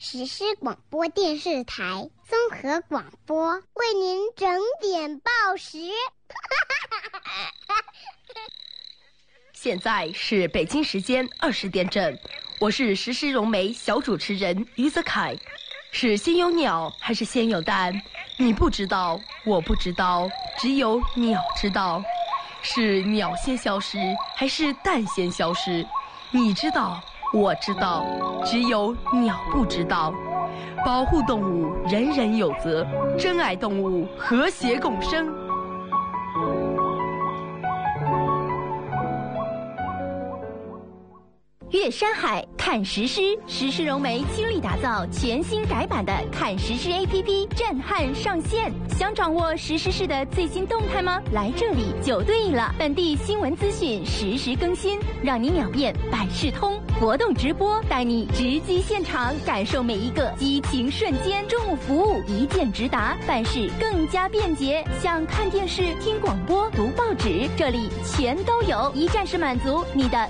实施广播电视台综合广播为您整点报时。 现在是北京时间20点整，我是实时融媒小主持人于泽凯。是先有鸟还是先有蛋？你不知道，我不知道，只有鸟知道。是鸟先消失还是蛋先消失？你知道，我知道，只有鸟不知道。保护动物，人人有责；珍爱动物，和谐共生。 阅山海，看石狮，石狮融媒倾力打造全新改版的看石狮 APP， 震撼上线。想掌握石狮市的最新动态吗？来这里就对了，本地新闻资讯实时更新，让你秒变百事通。活动直播带你直击现场，感受每一个激情瞬间。中午服务一键直达，办事更加便捷。想看电视、听广播、读报纸，这里全都有，一站式满足你的